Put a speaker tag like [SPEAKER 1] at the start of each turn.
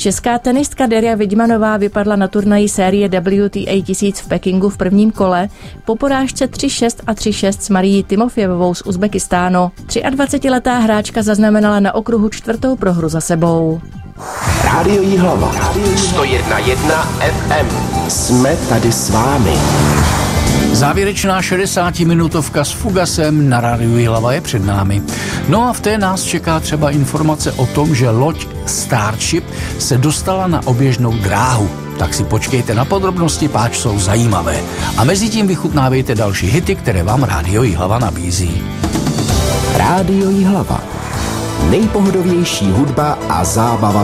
[SPEAKER 1] Česká tenistka Darja Vidmanová vypadla na turnaji série WTA 1000 v Pekingu v prvním kole po porážce 3-6 a 3-6 s Marií Timofjevovou z Uzbekistánu. 23letá hráčka zaznamenala na okruhu 4. prohru za sebou.
[SPEAKER 2] Rádio Jihlava 101,1 FM. Jsme tady s vámi.
[SPEAKER 3] Závěrečná 60-minutovka s Fugasem na Rádiu Jihlava je před námi. No a v té nás čeká třeba informace o tom, že loď Starship se dostala na oběžnou dráhu. Tak si počkejte na podrobnosti, páč jsou zajímavé. A mezi tím vychutnávejte další hity, které vám Rádio Jihlava nabízí.
[SPEAKER 2] Rádio Jihlava. Nejpohodovější hudba a zábava